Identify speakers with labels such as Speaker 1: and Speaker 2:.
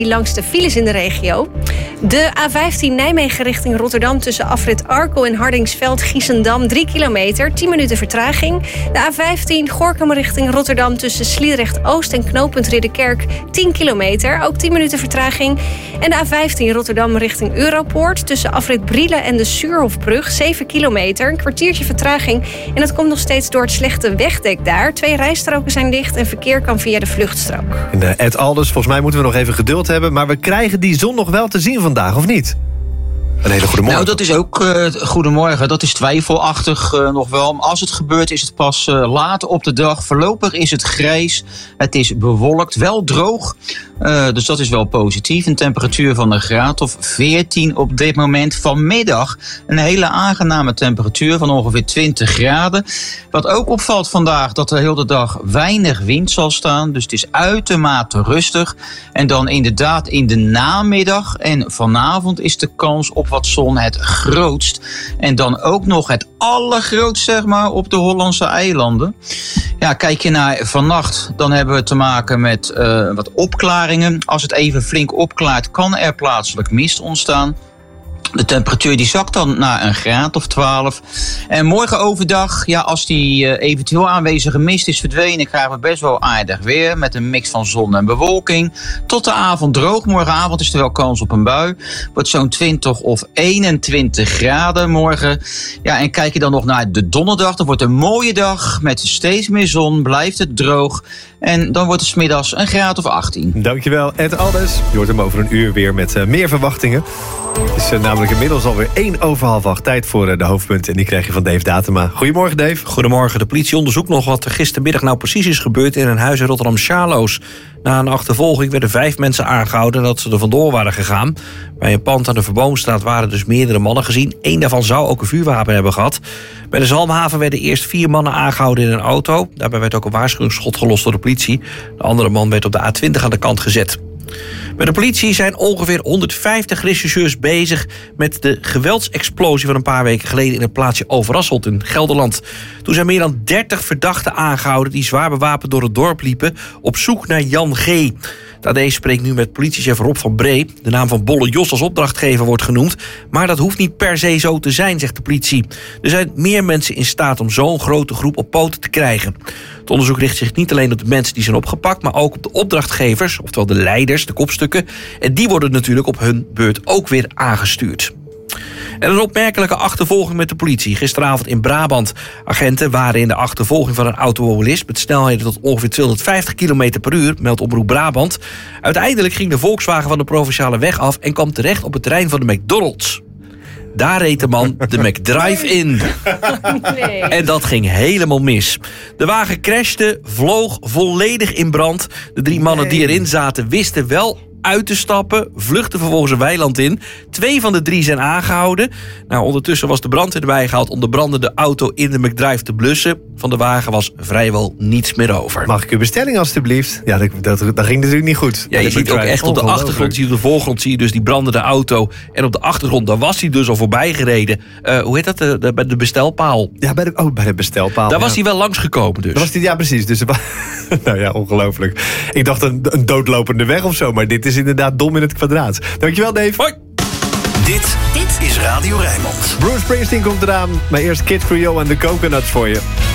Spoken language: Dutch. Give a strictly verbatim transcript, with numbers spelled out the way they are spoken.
Speaker 1: langs de files in de regio. De A vijftien Nijmegen richting Rotterdam tussen afrit Arkel en Hardingsveld-Giessendam drie kilometer, tien minuten vertraging. De A vijftien Gorinchem richting Rotterdam tussen Sliedrecht-Oost en knooppunt Ridderkerk tien kilometer, ook tien minuten vertraging. En de A vijftien Rotterdam richting Europoort tussen afrit Brielen en de Suurhofbrug zeven kilometer, een kwartiertje vertraging. En dat komt nog steeds door het slechte wegdek daar. Twee rijstroken zijn dicht en verkeer kan via de vluchtstrook.
Speaker 2: En uh, Ed Alders, volgens mij moeten we nog even geduld hebben, maar we krijgen die zon nog wel te zien vandaag, of niet? Een hele goede morgen.
Speaker 3: Nou, dat is ook uh, goedemorgen. Dat is twijfelachtig uh, nog wel. Maar als het gebeurt is het pas uh, later op de dag. Voorlopig is het grijs. Het is bewolkt, wel droog. Uh, dus dat is wel positief. Een temperatuur van een graad of veertien op dit moment. Vanmiddag een hele aangename temperatuur van ongeveer twintig graden. Wat ook opvalt vandaag, dat er heel de dag weinig wind zal staan. Dus het is uitermate rustig. En dan inderdaad in de namiddag en vanavond is de kans op wat zon het grootst. En dan ook nog het allergrootst, zeg maar, op de Hollandse eilanden. Ja, kijk je naar vannacht, dan hebben we te maken met uh, wat opklaringen. Als het even flink opklaart, kan er plaatselijk mist ontstaan. De temperatuur die zakt dan naar een graad of twaalf. En morgen overdag, ja, als die uh, eventueel aanwezige mist is verdwenen, krijgen we best wel aardig weer. Met een mix van zon en bewolking. Tot de avond droog. Morgenavond is er wel kans op een bui. Wordt zo'n twintig of eenentwintig graden morgen. Ja, en kijk je dan nog naar de donderdag. Dan wordt een mooie dag met steeds meer zon. Blijft het droog. En dan wordt het 's middags een graad of achttien.
Speaker 2: Dankjewel, Ed Alders. Je hoort hem over een uur weer met uh, meer verwachtingen. Het is uh, namelijk inmiddels alweer één over half acht. Tijd voor uh, de hoofdpunten. En die krijg je van Dave Datema. Goedemorgen, Dave.
Speaker 4: Goedemorgen. De politie onderzoekt nog wat er gistermiddag nou precies is gebeurd in een huis in Rotterdam-Charloes. Na een achtervolging werden vijf mensen aangehouden dat ze er vandoor waren gegaan. Bij een pand aan de Verboomstraat waren dus meerdere mannen gezien. Eén daarvan zou ook een vuurwapen hebben gehad. Bij de Zalmhaven werden eerst vier mannen aangehouden in een auto. Daarbij werd ook een waarschuwingsschot gelost door de politie. De andere man werd op de A twintig aan de kant gezet. Bij de politie zijn ongeveer honderdvijftig rechercheurs bezig met de geweldsexplosie van een paar weken geleden in het plaatsje Overasselt in Gelderland. Toen zijn meer dan dertig verdachten aangehouden die zwaar bewapend door het dorp liepen op zoek naar Jan G. De A D spreekt nu met politiechef Rob van Bree. De naam van Bolle Jos als opdrachtgever wordt genoemd, maar dat hoeft niet per se zo te zijn, zegt de politie. Er zijn meer mensen in staat om zo'n grote groep op poten te krijgen. Het onderzoek richt zich niet alleen op de mensen die zijn opgepakt, maar ook op de opdrachtgevers, oftewel de leiders, de kopstukken. En die worden natuurlijk op hun beurt ook weer aangestuurd. En een opmerkelijke achtervolging met de politie. Gisteravond in Brabant. Agenten waren in de achtervolging van een automobilist met snelheden tot ongeveer tweehonderdvijftig kilometer per uur, meldt Omroep Brabant. Uiteindelijk ging de Volkswagen van de provinciale weg af en kwam terecht op het terrein van de McDonald's. Daar reed de man de McDrive in. Nee. En dat ging helemaal mis. De wagen crashte, vloog volledig in brand. De drie mannen die erin zaten wisten wel uit te stappen, vluchtten vervolgens een weiland in. Twee van de drie zijn aangehouden. Nou, ondertussen was de brandweer erbij gehaald om de brandende auto in de McDrive te blussen. Van de wagen was vrijwel niets meer over.
Speaker 2: Mag ik uw bestelling alstublieft? Ja, dat, dat, dat ging natuurlijk niet goed.
Speaker 4: Ja, je ziet ook echt op de achtergrond, zie je op de voorgrond zie je dus die brandende auto. En op de achtergrond, daar was hij dus al voorbij gereden. Uh, hoe heet dat? De, de, bij de bestelpaal.
Speaker 2: Ja, bij de, oh, bij de bestelpaal.
Speaker 4: Daar
Speaker 2: ja.
Speaker 4: was hij wel langsgekomen dus.
Speaker 2: Daar was hij, ja, precies. Dus, nou ja, ongelooflijk. Ik dacht een, een doodlopende weg of zo, maar dit is is inderdaad dom in het kwadraat. Dankjewel, Dave.
Speaker 4: Hoi.
Speaker 5: Dit, dit is Radio Rijnmond.
Speaker 2: Bruce Springsteen komt eraan. Maar eerst Kid Creole en de Coconuts voor je.